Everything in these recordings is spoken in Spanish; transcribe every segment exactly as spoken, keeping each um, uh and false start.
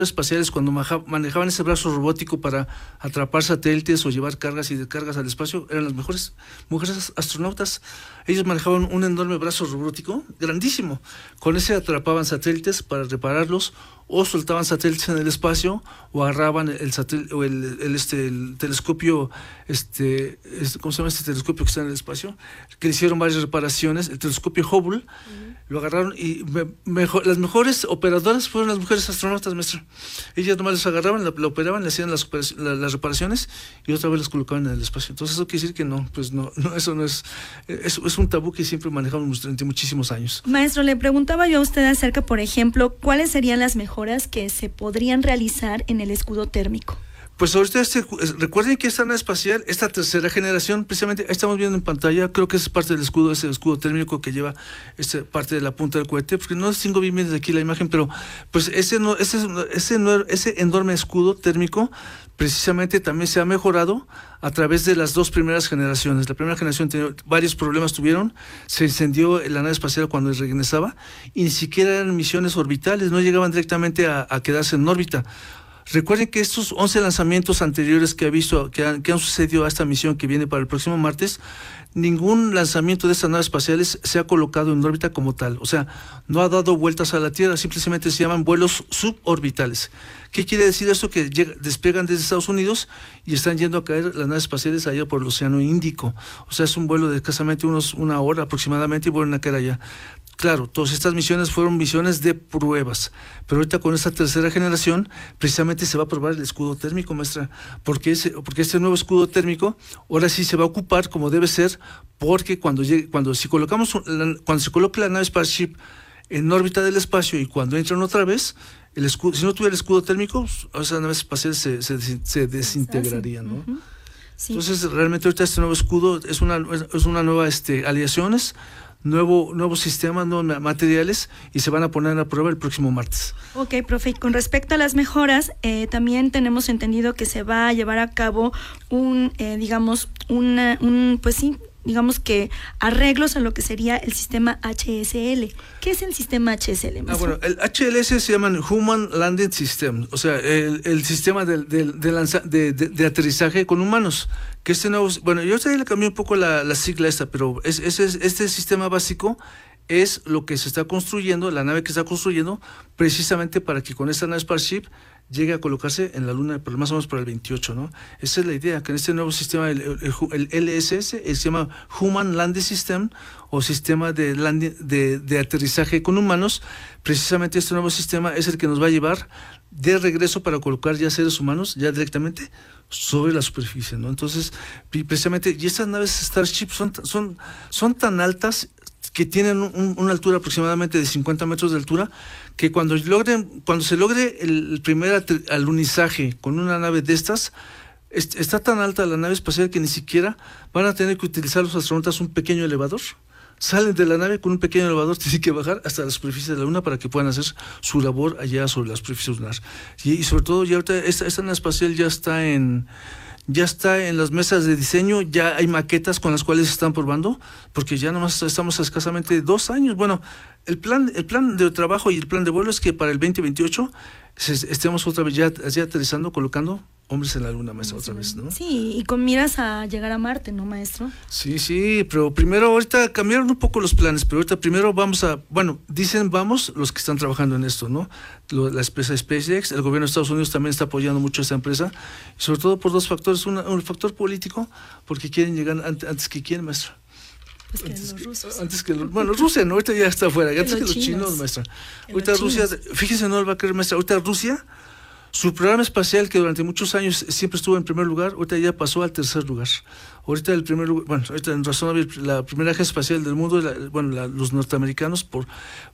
espaciales cuando manejaban ese brazo robótico para atrapar satélites o llevar cargas y descargas al espacio, eran las mejores mujeres astronautas. Ellos manejaban un enorme brazo robótico, grandísimo. Con ese atrapaban satélites para repararlos, o soltaban satélites en el espacio, o agarraban el satélite, o el, el, este, el telescopio, este, este, ¿cómo se llama este telescopio que está en el espacio? Que le hicieron varias reparaciones, el telescopio Hubble, uh-huh. Lo agarraron y me, mejor, las mejores operadoras fueron las mujeres astronautas, maestra. Ellas nomás les agarraban, la, la operaban, le hacían las, la, las reparaciones y otra vez las colocaban en el espacio. Entonces eso quiere decir que no, pues no, no eso no es, es, es un tabú que siempre manejamos durante muchísimos años. Maestro, le preguntaba yo a usted acerca, por ejemplo, ¿cuáles serían las mejoras que se podrían realizar en el escudo térmico? Pues ahorita este, recuerden que esta nave espacial, esta tercera generación, precisamente ahí estamos viendo en pantalla, creo que es parte del escudo, ese escudo térmico que lleva esta parte de la punta del cohete, porque no distingo bien desde aquí la imagen, pero pues ese no, ese, ese, ese enorme escudo térmico precisamente también se ha mejorado a través de las dos primeras generaciones. La primera generación tenía varios problemas, tuvieron, se incendió la nave espacial cuando regresaba y ni siquiera eran misiones orbitales, no llegaban directamente a, a quedarse en órbita. Recuerden que estos once lanzamientos anteriores que ha visto, que han, que han sucedido a esta misión que viene para el próximo martes, ningún lanzamiento de estas naves espaciales se ha colocado en órbita como tal, o sea, no ha dado vueltas a la Tierra, simplemente se llaman vuelos suborbitales. ¿Qué quiere decir esto? Que llega, despegan desde Estados Unidos y están yendo a caer las naves espaciales allá por el Océano Índico, o sea, es un vuelo de escasamente unos una hora aproximadamente y vuelven a caer allá. Claro, todas estas misiones fueron misiones de pruebas, pero ahorita con esta tercera generación precisamente se va a probar el escudo térmico, maestra, porque, ese, porque este nuevo escudo térmico ahora sí se va a ocupar como debe ser, porque cuando llegue, cuando si colocamos cuando se coloque la nave Starship en órbita del espacio y cuando entran otra vez, el escudo, si no tuviera el escudo térmico, esas naves espaciales se, se, se desintegrarían, ¿no? Uh-huh. Sí. Entonces realmente ahorita este nuevo escudo es una, es una nueva este, aleaciones, Nuevo, nuevos sistemas, nuevos materiales y se van a poner a prueba el próximo martes. Ok, profe, con respecto a las mejoras, eh, también tenemos entendido que se va a llevar a cabo un, eh, digamos, una, un, pues sí, digamos que arreglos a lo que sería el sistema H S L. ¿Qué es el sistema H S L? Ah, bueno, el H L S se llama Human Landing System, o sea, el, el sistema de, de, de, lanza, de, de, de aterrizaje con humanos. Que este nuevo, bueno, yo le cambié un poco la, la sigla esta, pero es, es, es, este sistema básico es lo que se está construyendo, la nave que está construyendo, precisamente para que con esta nave Starship llegue a colocarse en la Luna, más o menos para el veintiocho, ¿no? Esa es la idea, que en este nuevo sistema, el, el, el L S S, se llama Human Landing System, o sistema de, landing, de, de aterrizaje con humanos. Precisamente este nuevo sistema es el que nos va a llevar de regreso para colocar ya seres humanos, ya directamente sobre la superficie, ¿no? Entonces, precisamente, y estas naves Starship son, son, son tan altas que tienen un, una altura aproximadamente de cincuenta metros de altura, que cuando logren, cuando se logre el, el primer alunizaje con una nave de estas, est, está tan alta la nave espacial que ni siquiera van a tener que utilizar los astronautas un pequeño elevador. Salen de la nave con un pequeño elevador, tienen que bajar hasta la superficie de la Luna para que puedan hacer su labor allá sobre la superficie lunar. Y, y sobre todo, ya ahorita esta, esta nave espacial ya está en... ya está en las mesas de diseño, ya hay maquetas con las cuales se están probando, porque ya nomás estamos a escasamente dos años. Bueno, el plan, el plan de trabajo y el plan de vuelo es que para el veinte veintiocho se, estemos otra vez ya, ya aterrizando, colocando hombres en la Luna, maestra, otra vez, ¿no? Sí, y con miras a llegar a Marte, ¿no, maestro? Sí, sí, pero primero ahorita cambiaron un poco los planes, pero ahorita primero vamos a, bueno, dicen vamos los que están trabajando en esto, ¿no? Lo, la empresa SpaceX, el gobierno de Estados Unidos también está apoyando mucho a esta empresa, sobre todo por dos factores, una, un factor político, porque quieren llegar antes, antes que quién, maestra. Pues que antes los rusos. Que, antes que los, bueno, Rusia no, ahorita ya está afuera, antes que los chinos, chinos maestra. Ahorita Rusia, fíjese, no lo va a creer, maestra, ahorita Rusia, su programa espacial, que durante muchos años siempre estuvo en primer lugar, ahorita ya pasó al tercer lugar. Ahorita el primer lugar, bueno, ahorita en razón la primera agencia espacial del mundo, la, bueno, la, los norteamericanos, por,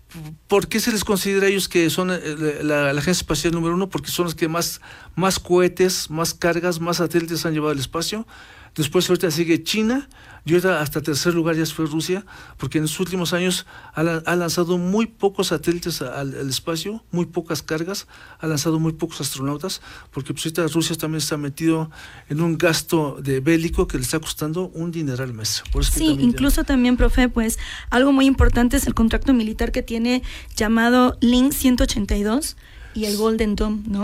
¿por qué se les considera a ellos que son la, la, la agencia espacial número uno? Porque son los que más, más cohetes, más cargas, más satélites han llevado al espacio. Después ahorita sigue China, y ahorita hasta tercer lugar ya fue Rusia, porque en los últimos años ha, ha lanzado muy pocos satélites al, al espacio, muy pocas cargas, ha lanzado muy pocos astronautas, porque pues ahorita Rusia también está metido en un gasto de bélico que le está costando un dineral, maestro. Por eso sí, que también incluso ya... también, profe, pues algo muy importante es el contrato militar que tiene llamado Link ciento ochenta y dos y el Golden Dome, ¿no?